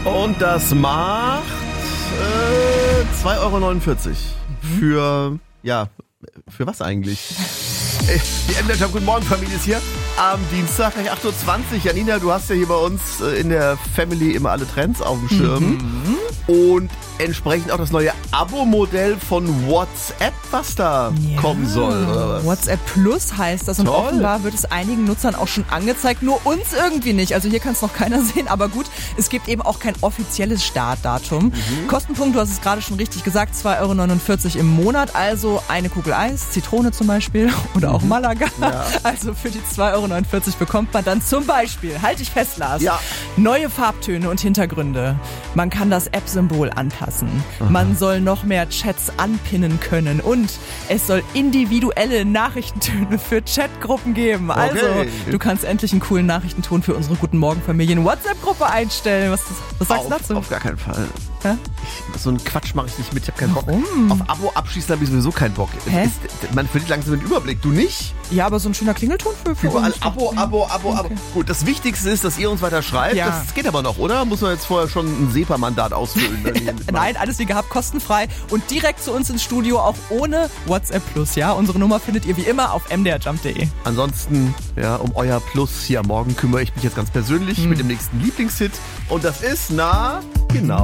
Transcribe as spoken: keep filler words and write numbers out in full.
Und das macht äh, zwei Euro neunundvierzig. Für, ja, für was eigentlich? Die M D R Jump Guten Morgen Familie ist hier am Dienstag, gleich acht Uhr zwanzig. Janina, du hast ja hier bei uns in der Family immer alle Trends auf dem Schirm. Mhm. Und entsprechend auch das neue Abo-Modell von WhatsApp, was da ja. kommen soll. Oder was? WhatsApp Plus heißt das und Toll. Offenbar wird es einigen Nutzern auch schon angezeigt, nur uns irgendwie nicht. Also hier kann es noch keiner sehen, aber gut, es gibt eben auch kein offizielles Startdatum. Mhm. Kostenpunkt, du hast es gerade schon richtig gesagt, zwei Euro neunundvierzig im Monat, also eine Kugel Eis, Zitrone zum Beispiel oder auch Malaga. Ja. Also für die zwei Euro neunundvierzig bekommt man dann zum Beispiel, halt dich fest, Lars, ja. neue Farbtöne und Hintergründe. Man kann das App-Symbol anpassen. Aha. Man soll noch mehr Chats anpinnen können und es soll individuelle Nachrichtentöne für Chatgruppen geben. Okay. Also, du kannst endlich einen coolen Nachrichtenton für unsere Guten Morgen Familien WhatsApp-Gruppe einstellen. Was, was sagst auf, du dazu? Auf gar keinen Fall. Hä? Ich, so einen Quatsch mache ich nicht mit, ich habe keinen Bock. Warum? Auf Abo abschließen habe ich sowieso keinen Bock. Hä? Ist, man verliert langsam den Überblick, du nicht? Ja, aber so ein schöner Klingelton für, für Überall uns. Abo, Abo, Abo, Okay. Abo. Gut, das Wichtigste ist, dass ihr uns weiter schreibt. Ja. Das geht aber noch, oder? Muss man jetzt vorher schon ein SEPA-Mandat ausfüllen? Nein, alles wie gehabt, kostenfrei und direkt zu uns ins Studio, auch ohne WhatsApp Plus, ja? Unsere Nummer findet ihr wie immer auf m d r jump punkt d e. Ansonsten, ja, um euer Plus hier am Morgen kümmere ich mich jetzt ganz persönlich hm. mit dem nächsten Lieblingshit. Und das ist, na, genau.